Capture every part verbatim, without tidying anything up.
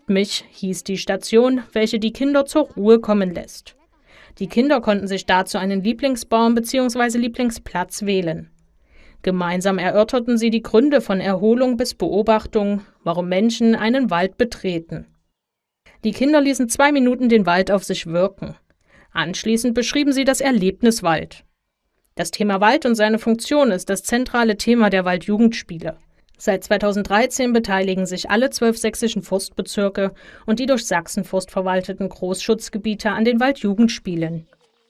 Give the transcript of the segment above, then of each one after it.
Besucht mich hieß die Station, welche die Kinder zur Ruhe kommen lässt. Die Kinder konnten sich dazu einen Lieblingsbaum bzw. Lieblingsplatz wählen. Gemeinsam erörterten sie die Gründe von Erholung bis Beobachtung, warum Menschen einen Wald betreten. Die Kinder ließen zwei Minuten den Wald auf sich wirken. Anschließend beschrieben sie das Erlebnis Wald. Das Thema Wald und seine Funktion ist das zentrale Thema der Waldjugendspiele. Seit zweitausenddreizehn beteiligen sich alle zwölf sächsischen Forstbezirke und die durch Sachsenforst verwalteten Großschutzgebiete an den Waldjugendspielen.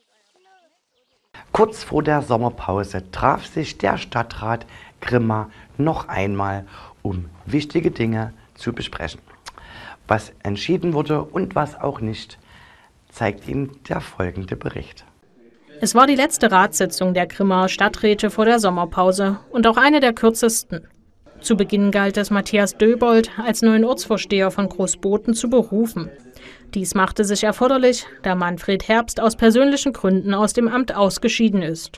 Kurz vor der Sommerpause traf sich der Stadtrat Grimma noch einmal, um wichtige Dinge zu besprechen. Was entschieden wurde und was auch nicht, zeigt Ihnen der folgende Bericht. Es war die letzte Ratssitzung der Grimmaer Stadträte vor der Sommerpause und auch eine der kürzesten. Zu Beginn galt es, Matthias Döbold als neuen Ortsvorsteher von Großboten zu berufen. Dies machte sich erforderlich, da Manfred Herbst aus persönlichen Gründen aus dem Amt ausgeschieden ist.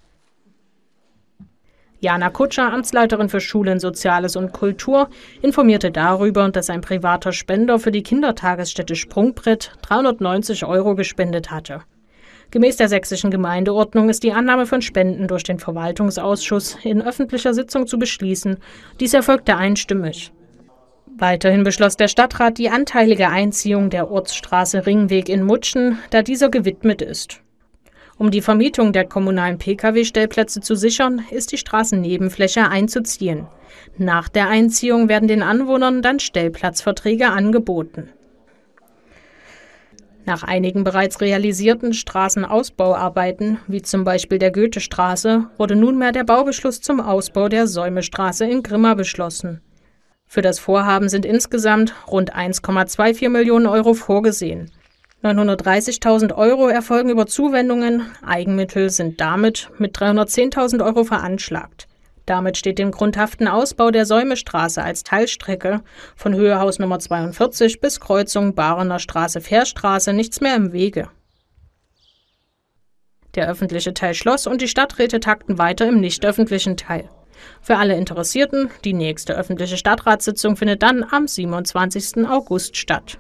Jana Kutscher, Amtsleiterin für Schulen, Soziales und Kultur, informierte darüber, dass ein privater Spender für die Kindertagesstätte Sprungbrett dreihundertneunzig Euro gespendet hatte. Gemäß der sächsischen Gemeindeordnung ist die Annahme von Spenden durch den Verwaltungsausschuss in öffentlicher Sitzung zu beschließen. Dies erfolgte einstimmig. Weiterhin beschloss der Stadtrat die anteilige Einziehung der Ortsstraße Ringweg in Mutschen, da dieser gewidmet ist. Um die Vermietung der kommunalen Pkw-Stellplätze zu sichern, ist die Straßennebenfläche einzuziehen. Nach der Einziehung werden den Anwohnern dann Stellplatzverträge angeboten. Nach einigen bereits realisierten Straßenausbauarbeiten, wie zum Beispiel der Goethestraße, wurde nunmehr der Baubeschluss zum Ausbau der Säumestraße in Grimma beschlossen. Für das Vorhaben sind insgesamt rund eins Komma vierundzwanzig Millionen Euro vorgesehen. neunhundertdreißigtausend Euro erfolgen über Zuwendungen, Eigenmittel sind damit mit dreihundertzehntausend Euro veranschlagt. Damit steht dem grundhaften Ausbau der Säumestraße als Teilstrecke von Höhehaus Nummer zweiundvierzig bis Kreuzung Barener Straße-Fährstraße nichts mehr im Wege. Der öffentliche Teil schloss und die Stadträte takten weiter im nicht öffentlichen Teil. Für alle Interessierten, die nächste öffentliche Stadtratssitzung findet dann am siebenundzwanzigsten August statt.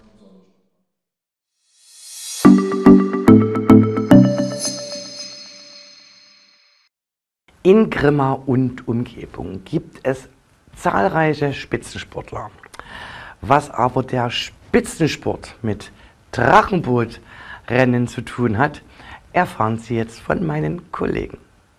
In Grimma und Umgebung gibt es zahlreiche Spitzensportler. Was aber der Spitzensport mit Drachenbootrennen zu tun hat, erfahren Sie jetzt von meinen Kollegen.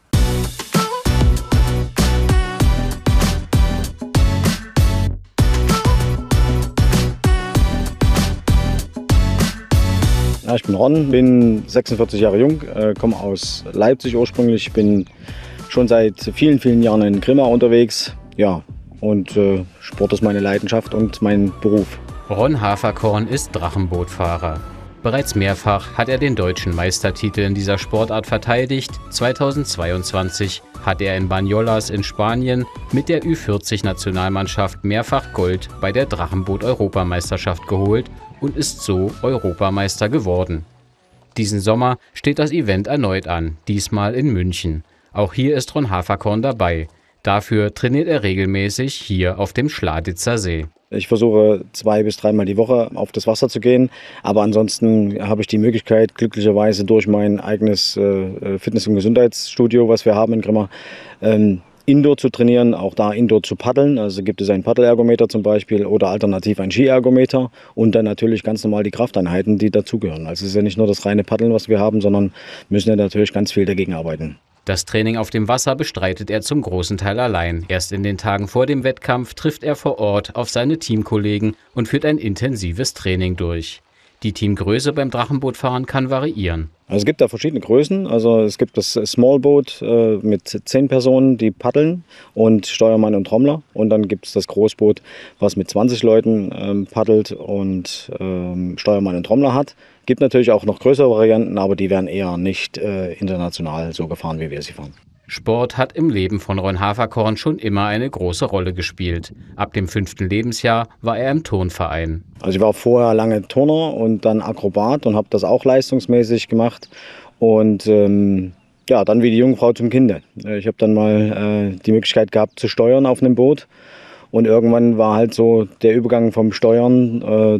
Ja, ich bin Ron, bin sechsundvierzig Jahre jung, äh, komme aus Leipzig ursprünglich, bin schon seit vielen, vielen Jahren in Grimma unterwegs. Ja, und äh, Sport ist meine Leidenschaft und mein Beruf. Ron Haferkorn ist Drachenbootfahrer. Bereits mehrfach hat er den deutschen Meistertitel in dieser Sportart verteidigt. zweitausendzweiundzwanzig hat er in Banyolas in Spanien mit der Ü vierzig Nationalmannschaft mehrfach Gold bei der Drachenboot-Europameisterschaft geholt und ist so Europameister geworden. Diesen Sommer steht das Event erneut an, diesmal in München. Auch hier ist Ron Haferkorn dabei. Dafür trainiert er regelmäßig hier auf dem Schladitzer See. Ich versuche zwei bis dreimal die Woche auf das Wasser zu gehen, aber ansonsten habe ich die Möglichkeit, glücklicherweise durch mein eigenes äh, Fitness- und Gesundheitsstudio, was wir haben in Grimma, ähm, Indoor zu trainieren, auch da Indoor zu paddeln. Also gibt es einen Paddelergometer zum Beispiel oder alternativ ein Skiergometer und dann natürlich ganz normal die Krafteinheiten, die dazugehören. Also es ist ja nicht nur das reine Paddeln, was wir haben, sondern müssen ja natürlich ganz viel dagegen arbeiten. Das Training auf dem Wasser bestreitet er zum großen Teil allein. Erst in den Tagen vor dem Wettkampf trifft er vor Ort auf seine Teamkollegen und führt ein intensives Training durch. Die Teamgröße beim Drachenbootfahren kann variieren. Also es gibt da verschiedene Größen. Also es gibt das Smallboot äh, mit zehn Personen, die paddeln und Steuermann und Trommler. Und dann gibt es das Großboot, was mit zwanzig Leuten ähm, paddelt und ähm, Steuermann und Trommler hat. Gibt natürlich auch noch größere Varianten, aber die werden eher nicht äh, international so gefahren, wie wir sie fahren. Sport hat im Leben von Ron Haferkorn schon immer eine große Rolle gespielt. Ab dem fünften Lebensjahr war er im Turnverein. Also ich war vorher lange Turner und dann Akrobat und habe das auch leistungsmäßig gemacht. Und ähm, ja, dann wie die Jungfrau zum Kinde. Ich habe dann mal äh, die Möglichkeit gehabt zu steuern auf einem Boot. Und irgendwann war halt so der Übergang vom Steuern äh,